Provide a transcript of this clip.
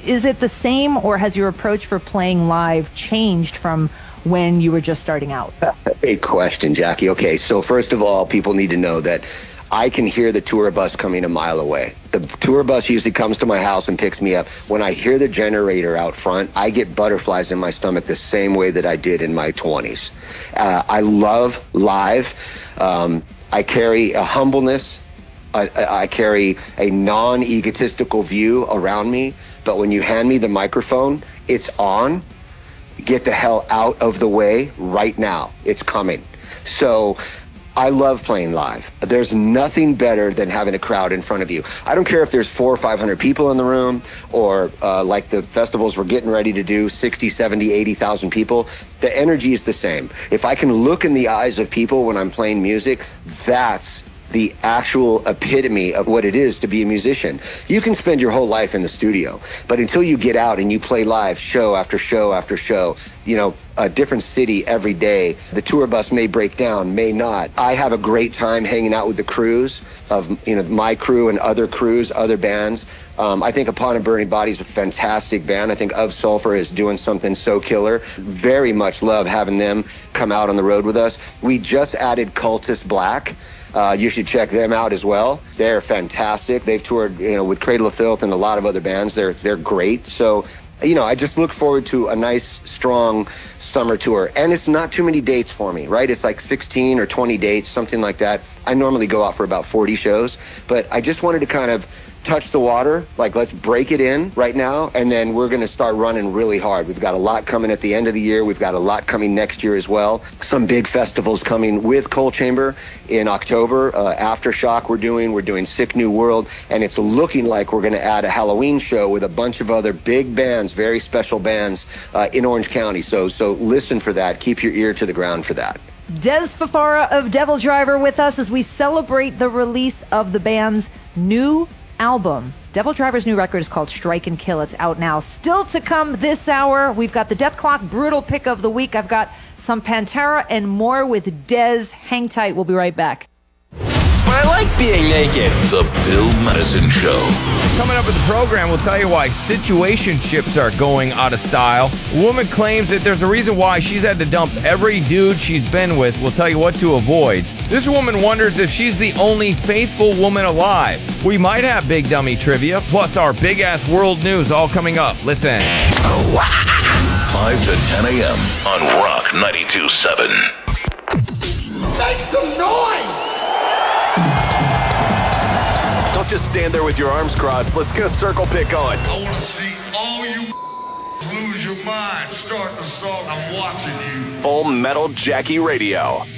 Is it the same, or has your approach for playing live changed from when you were just starting out? Great question, Jackie. Okay, so first of all, people need to know that I can hear the tour bus coming a mile away. The tour bus usually comes to my house and picks me up. When I hear the generator out front, I get butterflies in my stomach the same way that I did in my 20s. I love live. I carry a humbleness. I carry a non-egotistical view around me. But when you hand me the microphone, it's on. Get the hell out of the way right now. It's coming. So I love playing live. There's nothing better than having a crowd in front of you. I don't care if there's 400 or 500 people in the room, or like the festivals we're getting ready to do, 60, 70, 80,000 people. The energy is the same. If I can look in the eyes of people when I'm playing music, that's the actual epitome of what it is to be a musician. You can spend your whole life in the studio, but until you get out and you play live show after show after show, you know, a different city every day, the tour bus may break down, may not. I have a great time hanging out with the crews of, you know, my crew and other crews, other bands. I think Upon a Burning Body is a fantastic band. I think Of Sulfur is doing something so killer. Very much love having them come out on the road with us. We just added Cultist Black. You should check them out as well. They're fantastic. They've toured, you know, with Cradle of Filth and a lot of other bands. They're great. So, you know, I just look forward to a nice, strong summer tour. And it's not too many dates for me, right? It's like 16 or 20 dates, something like that. I normally go out for about 40 shows, but I just wanted to kind of touch the water, like let's break it in right now, and then we're going to start running really hard. We've got a lot coming at the end of the year. We've got a lot coming next year as well. Some big festivals coming with Coal Chamber in October. Aftershock we're doing Sick New World, and it's looking like we're going to add a Halloween show with a bunch of other big bands, very special bands in Orange County. So listen for that. Keep your ear to the ground for that. Des Fafara of Devil Driver with us as we celebrate the release of the band's new album. Devil Driver's new record is called Strike and Kill. It's out now. Still to come this hour, we've got the Death Clock Brutal Pick of the Week. I've got some Pantera and more with Des. Hang tight. We'll be right back. I like being naked. The Bill Medicine Show. Coming up with the program, we'll tell you why situationships are going out of style. A woman claims that there's a reason why she's had to dump every dude she's been with. We'll tell you what to avoid. This woman wonders if she's the only faithful woman alive. We might have big dummy trivia, plus our big-ass world news all coming up. Listen. 5 to 10 a.m. on Rock 92.7. Make some noise! Don't just stand there with your arms crossed. Let's get a circle pick on. I want to see all you lose your mind. Start the song. I'm watching you. Full Metal Jackie Radio.